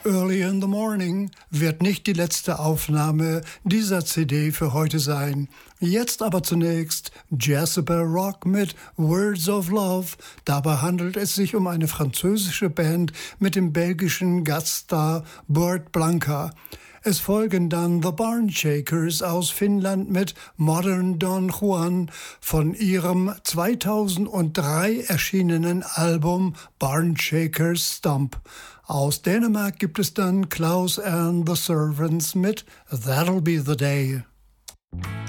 Early in the Morning wird nicht die letzte Aufnahme dieser CD für heute sein. Jetzt aber zunächst Jezebel Rock mit Words of Love. Dabei handelt es sich um eine französische Band mit dem belgischen Gaststar Burt Blanca. Es folgen dann The Barnshakers aus Finnland mit Modern Don Juan von ihrem 2003 erschienenen Album Barnshakers Stomp. Aus Dänemark gibt es dann Klaus and the Servants mit That'll Be the Day.